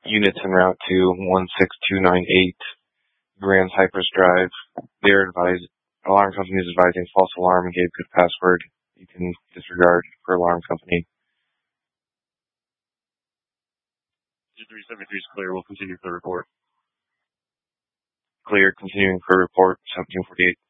units en route to 16298 Grand Cypress Drive. They're advised, alarm company is advising false alarm and gave good password. You can disregard for alarm company. 2373 is clear. We'll continue for the report. Clear, continuing for report 1748.